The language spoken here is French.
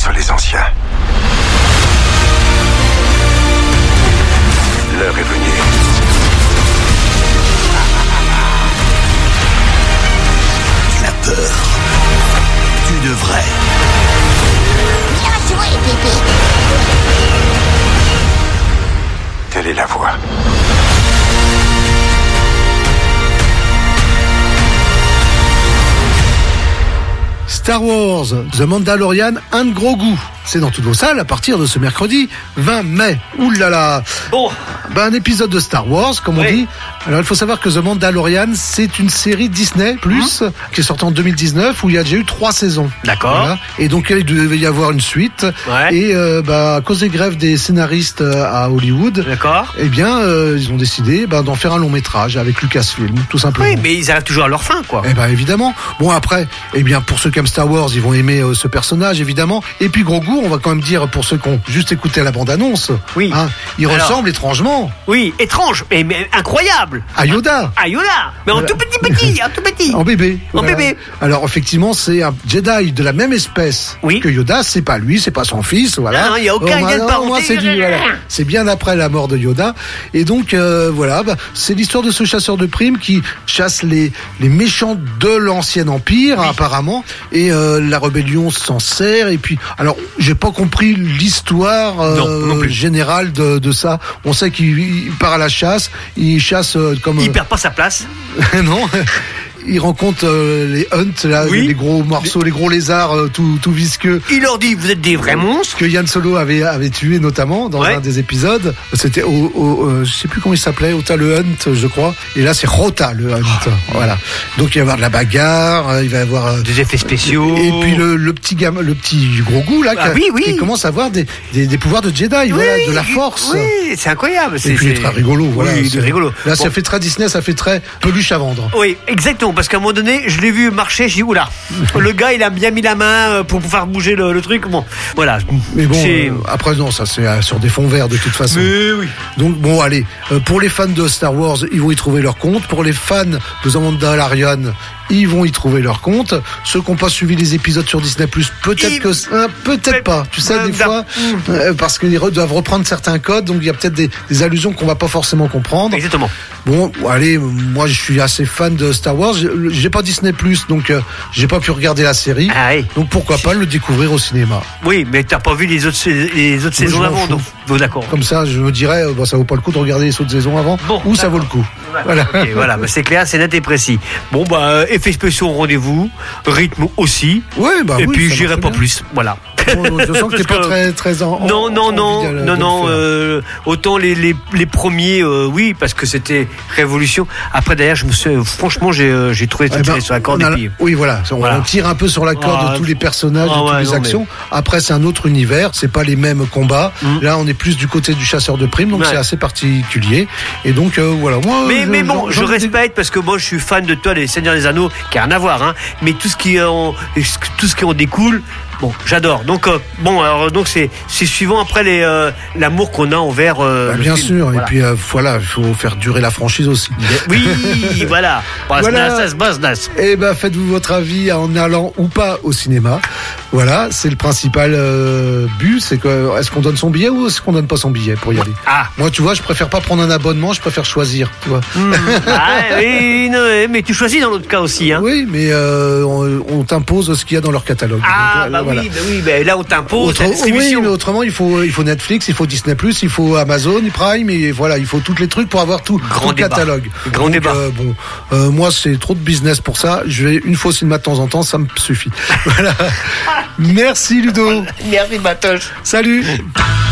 contre les anciens. L'heure est venue. Tu as peur. Tu devrais. Bien joué, bébé. Telle est la voie. Star Wars, The Mandalorian, un gros goût. C'est dans toutes vos salles à partir de ce mercredi 20 mai. Ouh là là. Bon. Un épisode de Star Wars, comme on dit. Alors, il faut savoir que The Mandalorian, c'est une série Disney+, qui est sortie en 2019, où il y a déjà eu 3 saisons. D'accord. Voilà. Et donc, il devait y avoir une suite. Ouais. Et à cause des grèves des scénaristes à Hollywood, D'accord. eh bien, ils ont décidé d'en faire un long métrage avec Lucasfilm, tout simplement. Oui, mais ils arrivent toujours à leur fin, quoi. Eh ben évidemment. Bon après, eh bien pour ceux qui aiment Star Wars, ils vont aimer ce personnage évidemment. Et puis gros goût, on va quand même dire pour ceux qui ont juste écouté la bande-annonce. Oui. Il Alors, ressemble étrangement Oui, étrange, mais incroyable. à Yoda. Ah, Yoda. Mais en Voilà. tout petit, en tout petit. En bébé. En bébé. Alors effectivement, c'est un Jedi de la même espèce Oui. que Yoda. C'est pas lui, c'est pas son fils. Voilà. Non, il y a aucun lien de parenté. Moi, c'est lui. Voilà. C'est bien après la mort de Yoda. Et donc c'est l'histoire de ce chasseur de primes qui chasse les méchants de l'ancien empire apparemment. Et la rébellion s'en sert. Et puis, alors, j'ai pas compris l'histoire Non plus. générale de ça. On sait qu'il part à la chasse. Il chasse comme. Il perd pas sa place. Non. Il rencontre les Hunt, là, Oui. les gros morceaux, les gros lézards tout visqueux Il leur dit, vous êtes des vrais monstres. que Yann Solo avait tué notamment dans un des épisodes. C'était je sais plus comment il s'appelait, Ota le Hunt, je crois. Et là, c'est Rota le Hunt. Voilà. Donc il va y avoir de la bagarre, il va y avoir Des effets spéciaux. et puis le petit gros goût là, qui commence à avoir des pouvoirs de Jedi, voilà, de la Force. Oui, c'est incroyable. Et puis il est très rigolo, voilà. Oui, il est rigolo. Là, ça Bon. fait très Disney, ça fait très peluche à vendre. Oui, exactement, parce qu'à un moment donné, je l'ai vu marcher, j'ai dit, oula, le gars, il a bien mis la main pour faire bouger le truc. Bon, voilà. Mais bon, C'est- après non, ça c'est sur des fonds verts de toute façon. Mais oui. Donc bon, allez, pour les fans de Star Wars, ils vont y trouver leur compte. Pour les fans de The Mandalorian, ils vont y trouver leur compte. Ceux qui n'ont pas suivi les épisodes sur Disney+, peut-être pas. Tu sais, des fois, parce qu'ils doivent reprendre certains codes, donc il y a peut-être des allusions qu'on va pas forcément comprendre. Exactement. Bon, allez, moi je suis assez fan de Star Wars. J'ai pas Disney+, donc j'ai pas pu regarder la série. Ah oui. Donc pourquoi pas le découvrir au cinéma. Oui, mais t'as pas vu les autres saisons je m'en d'avant, fous. donc. Bon, d'accord. Comme ça, je me dirais, ça vaut pas le coup de regarder les autres saisons avant, Bon, ou ça vaut le coup. Voilà. Ok, voilà, c'est clair, c'est net et précis. Bon, effets spéciaux au rendez-vous, rythme aussi. Oui, Et puis ça j'irai marche pas bien. plus. Voilà. Bon, je sens que t'es pas très en. Non, envie de le faire. autant les premiers, oui, parce que c'était Révolution. Après, d'ailleurs, franchement, j'ai trouvé Eh ben, sur la corde. on a- Et puis, oui, voilà. Voilà. On tire un peu sur la corde de tous les personnages, de toutes les actions. Après, c'est un autre univers. C'est pas les mêmes combats. Là, on est plus du côté du chasseur de primes, donc c'est assez particulier. Et donc, voilà. Moi, mais bon, je respecte parce que moi, je suis fan de toi, des Seigneurs des Anneaux, qui a rien à voir, hein. Mais tout ce qui en découle. Bon, j'adore. Donc donc c'est suivant après l'amour qu'on a envers le bien film. sûr. Voilà. Et puis voilà, il faut faire durer la franchise aussi. Oui, voilà. Voilà. Business. Eh ben, faites-vous votre avis en allant ou pas au cinéma. Voilà, c'est le principal but. C'est que est-ce qu'on donne son billet ou est-ce qu'on donne pas son billet pour y aller? Ah. Moi, tu vois, je préfère pas prendre un abonnement, je préfère choisir. Tu vois. Oui, non, mais tu choisis dans l'autre cas aussi, hein. Oui, mais on t'impose ce qu'il y a dans leur catalogue. Ah, Donc, voilà. oui, là on t'impose la Oui, distribution. mais autrement, il faut Netflix, il faut Disney+, il faut Amazon Prime, et voilà, il faut tous les trucs pour avoir tout le catalogue. Grand débat. Moi, c'est trop de business pour ça. Je vais une fois au cinéma de temps en temps, ça me suffit. Voilà. Merci Ludo. Merci Batoche. Salut.